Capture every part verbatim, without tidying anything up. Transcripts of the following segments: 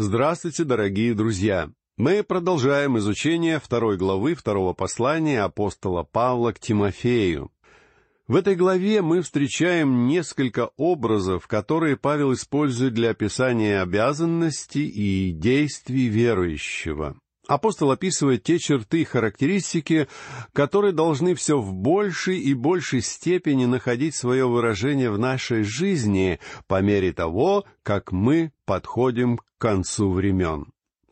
Здравствуйте, дорогие друзья! Мы продолжаем изучение второй главы второго послания апостола Павла к Тимофею. В этой главе мы встречаем несколько образов, которые Павел использует для описания обязанностей и действий верующего. Апостол описывает те черты и характеристики, которые должны все в большей и большей степени находить свое выражение в нашей жизни по мере того, как мы подходим к концу времен.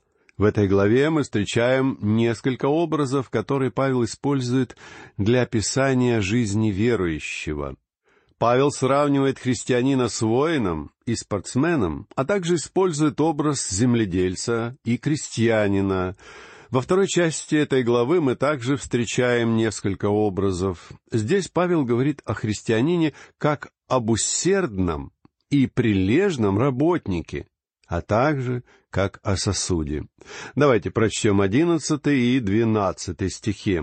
В этой главе мы встречаем несколько образов, которые Павел использует для описания жизни верующего. Павел сравнивает христианина с воином и спортсменом, а также использует образ земледельца и крестьянина. Во второй части этой главы мы также встречаем несколько образов. Здесь Павел говорит о христианине как об усердном и прилежном работнике, а также как о сосуде. Давайте прочтем одиннадцатый и двенадцатый стихи.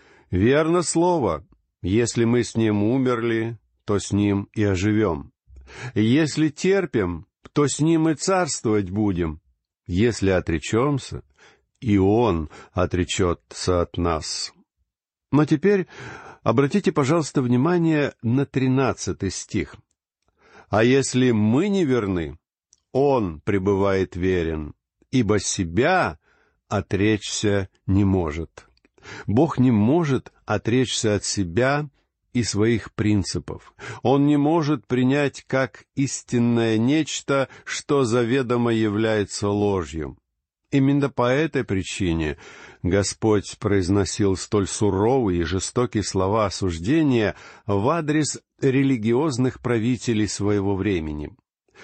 «Верно слово, если мы с ним умерли, то с ним и оживем. Если терпим, то с ним и царствовать будем. Если отречемся, и он отречется от нас». Но теперь обратите, пожалуйста, внимание на тринадцатый стих. «А если мы не верны, он пребывает верен, ибо себя отречься не может». Бог не может отречься от себя и своих принципов. Он не может принять как истинное нечто, что заведомо является ложью. Именно по этой причине Господь произносил столь суровые и жестокие слова осуждения в адрес религиозных правителей своего времени.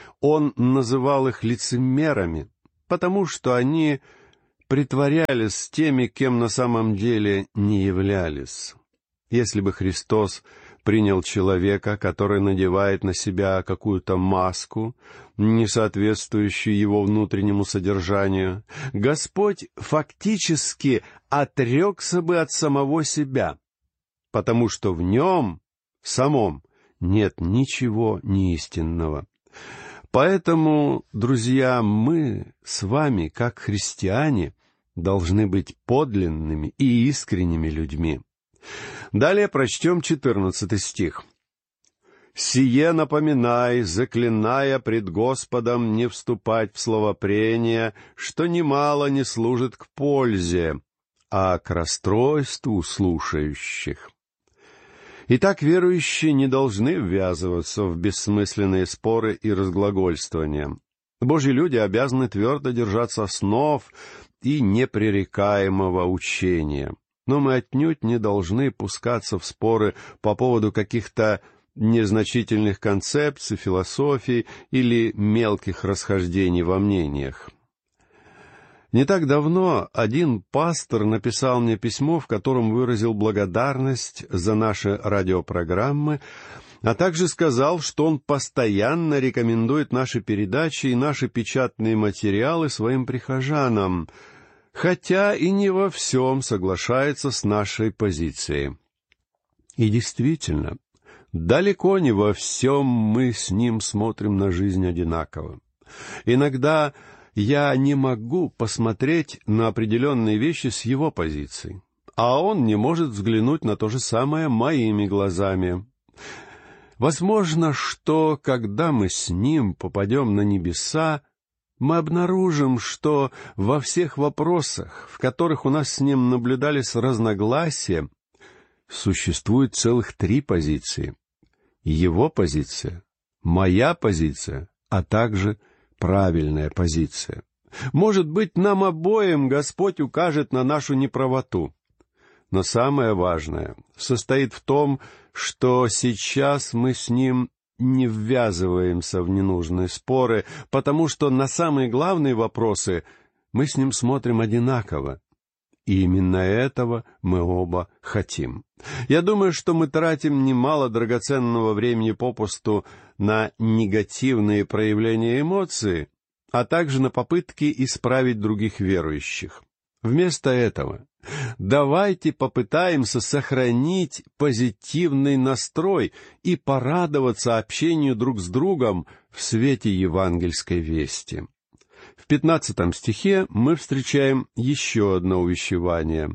Он называл их лицемерами, потому что они притворялись теми, кем на самом деле не являлись. Если бы Христос принял человека, который надевает на себя какую-то маску, не соответствующую его внутреннему содержанию, Господь фактически отрекся бы от самого себя, потому что в нем самом нет ничего неистинного. Поэтому, друзья, мы с вами, как христиане, должны быть подлинными и искренними людьми. Далее прочтем четырнадцатый стих. «Сие напоминай, заклиная пред Господом не вступать в словопрения, что немало не служит к пользе, а к расстройству слушающих». Итак, верующие не должны ввязываться в бессмысленные споры и разглагольствования. Божьи люди обязаны твердо держаться основ и непререкаемого учения. Но мы отнюдь не должны пускаться в споры по поводу каких-то незначительных концепций, философий или мелких расхождений во мнениях. Не так давно один пастор написал мне письмо, в котором выразил благодарность за наши радиопрограммы, а также сказал, что он постоянно рекомендует наши передачи и наши печатные материалы своим прихожанам, хотя и не во всем соглашается с нашей позицией. И действительно, далеко не во всем мы с ним смотрим на жизнь одинаково. Иногда я не могу посмотреть на определенные вещи с его позиции, а он не может взглянуть на то же самое моими глазами. Возможно, что, когда мы с ним попадем на небеса, мы обнаружим, что во всех вопросах, в которых у нас с ним наблюдались разногласия, существует целых три позиции. Его позиция, моя позиция, а также правильная позиция. Может быть, нам обоим Господь укажет на нашу неправоту. Но самое важное состоит в том, что сейчас мы с Ним не ввязываемся в ненужные споры, потому что на самые главные вопросы мы с Ним смотрим одинаково. И именно этого мы оба хотим. Я думаю, что мы тратим немало драгоценного времени попусту на негативные проявления эмоций, а также на попытки исправить других верующих. Вместо этого давайте попытаемся сохранить позитивный настрой и порадоваться общению друг с другом в свете евангельской вести. В пятнадцатом стихе мы встречаем еще одно увещевание.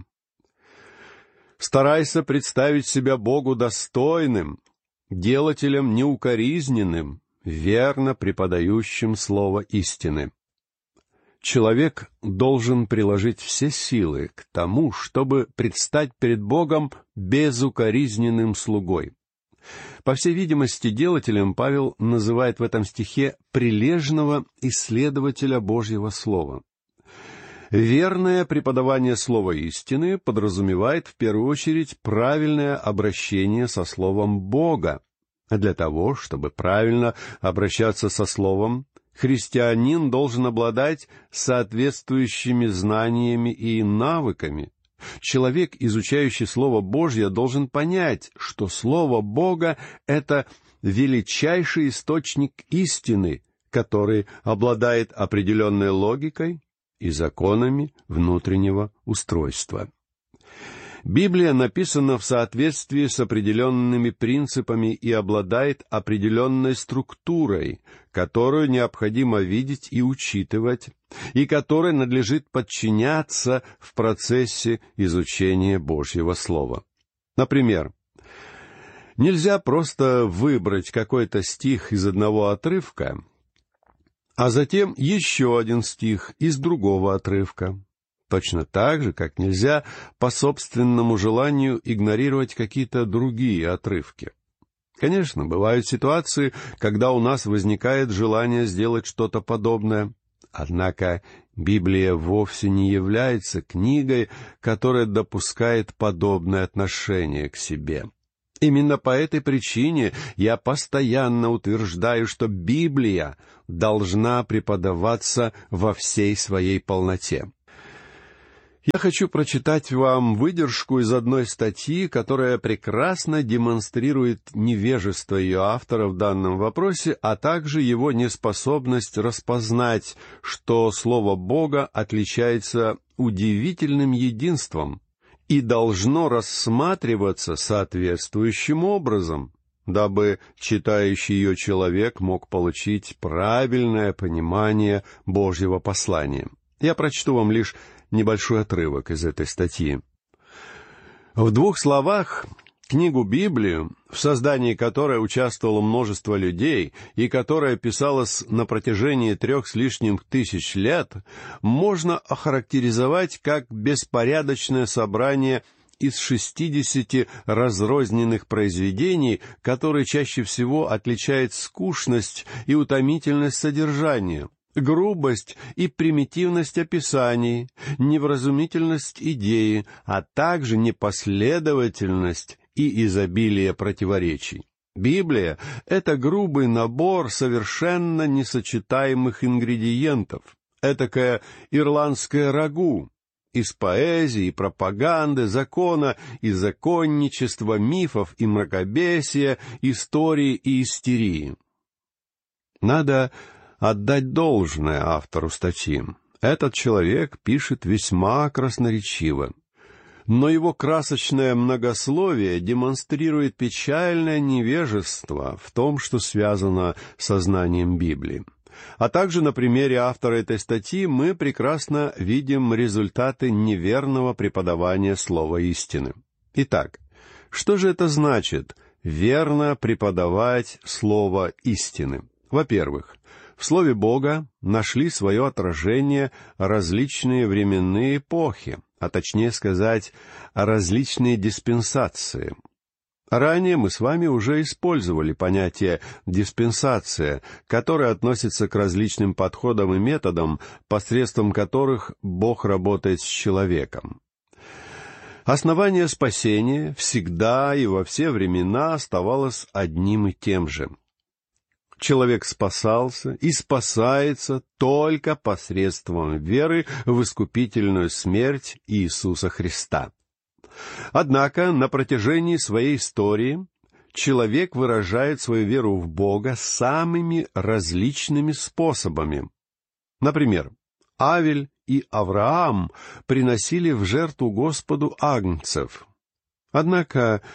«Старайся представить себя Богу достойным, делателем неукоризненным, верно преподающим слово истины». Человек должен приложить все силы к тому, чтобы предстать перед Богом безукоризненным слугой. По всей видимости, делателем Павел называет в этом стихе прилежного исследователя Божьего Слова. Верное преподавание слова истины подразумевает в первую очередь правильное обращение со словом Бога. А для того, чтобы правильно обращаться со словом, христианин должен обладать соответствующими знаниями и навыками. Человек, изучающий Слово Божье, должен понять, что Слово Бога — это величайший источник истины, который обладает определенной логикой и законами внутреннего устройства. Библия написана в соответствии с определенными принципами и обладает определенной структурой, которую необходимо видеть и учитывать, и которой надлежит подчиняться в процессе изучения Божьего Слова. Например, нельзя просто выбрать какой-то стих из одного отрывка, а затем еще один стих из другого отрывка. Точно так же, как нельзя по собственному желанию игнорировать какие-то другие отрывки. Конечно, бывают ситуации, когда у нас возникает желание сделать что-то подобное. Однако Библия вовсе не является книгой, которая допускает подобное отношение к себе. Именно по этой причине я постоянно утверждаю, что Библия должна преподаваться во всей своей полноте. Я хочу прочитать вам выдержку из одной статьи, которая прекрасно демонстрирует невежество ее автора в данном вопросе, а также его неспособность распознать, что Слово Бога отличается удивительным единством и должно рассматриваться соответствующим образом, дабы читающий ее человек мог получить правильное понимание Божьего послания. Я прочту вам лишь небольшой отрывок из этой статьи. В двух словах, книгу Библию, в создании которой участвовало множество людей и которая писалась на протяжении трех с лишним тысяч лет, можно охарактеризовать как беспорядочное собрание из шестидесяти разрозненных произведений, которые чаще всего отличает скучность и утомительность содержания, грубость и примитивность описаний, невразумительность идеи, а также непоследовательность и изобилие противоречий. Библия — это грубый набор совершенно несочетаемых ингредиентов, этакое ирландское рагу из поэзии, пропаганды, закона и законничества, мифов и мракобесия, истории и истерии. Надо отдать должное автору статьи. Этот человек пишет весьма красноречиво. Но его красочное многословие демонстрирует печальное невежество в том, что связано со знанием Библии. А также на примере автора этой статьи мы прекрасно видим результаты неверного преподавания слова истины. Итак, что же это значит верно преподавать слово истины? Во-первых, в Слове Бога нашли свое отражение различные временные эпохи, а точнее сказать, различные диспенсации. Ранее мы с вами уже использовали понятие «диспенсация», которое относится к различным подходам и методам, посредством которых Бог работает с человеком. Основание спасения всегда и во все времена оставалось одним и тем же. Человек спасался и спасается только посредством веры в искупительную смерть Иисуса Христа. Однако на протяжении своей истории человек выражает свою веру в Бога самыми различными способами. Например, Авель и Авраам приносили в жертву Господу агнцев. Однако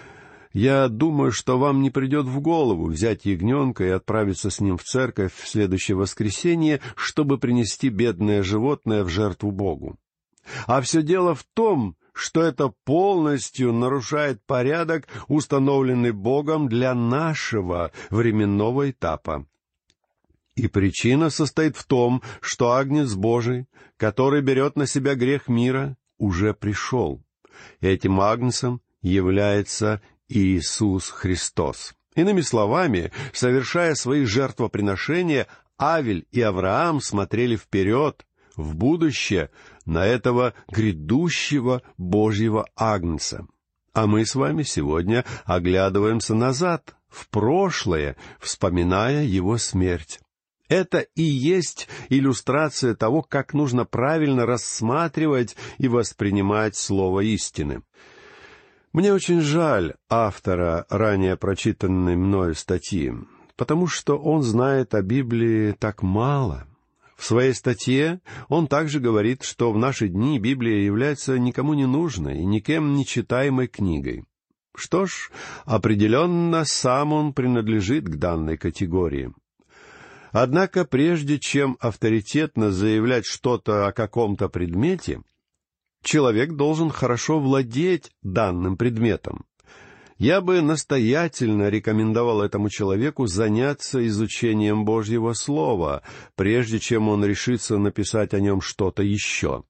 Я думаю, что вам не придет в голову взять ягненка и отправиться с ним в церковь в следующее воскресенье, чтобы принести бедное животное в жертву Богу. А все дело в том, что это полностью нарушает порядок, установленный Богом для нашего временного этапа. И причина состоит в том, что Агнец Божий, который берет на себя грех мира, уже пришел. Этим Агнцем является Иисус Христос. Иными словами, совершая свои жертвоприношения, Авель и Авраам смотрели вперед, в будущее, на этого грядущего Божьего Агнца. А мы с вами сегодня оглядываемся назад, в прошлое, вспоминая его смерть. Это и есть иллюстрация того, как нужно правильно рассматривать и воспринимать слово истины. Мне очень жаль автора ранее прочитанной мною статьи, потому что он знает о Библии так мало. В своей статье он также говорит, что в наши дни Библия является никому не нужной и никем не читаемой книгой. Что ж, определенно сам он принадлежит к данной категории. Однако, прежде чем авторитетно заявлять что-то о каком-то предмете, человек должен хорошо владеть данным предметом. Я бы настоятельно рекомендовал этому человеку заняться изучением Божьего Слова, прежде чем он решится написать о нем что-то еще.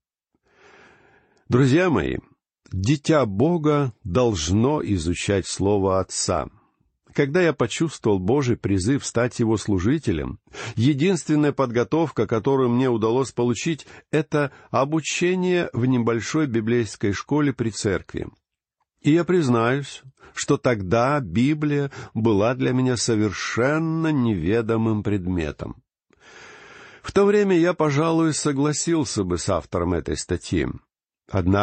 Друзья мои, дитя Бога должно изучать Слово Отца. Когда я почувствовал Божий призыв стать Его служителем, единственная подготовка, которую мне удалось получить, это обучение в небольшой библейской школе при церкви. И я признаюсь, что тогда Библия была для меня совершенно неведомым предметом. В то время я, пожалуй, согласился бы с автором этой статьи. Однако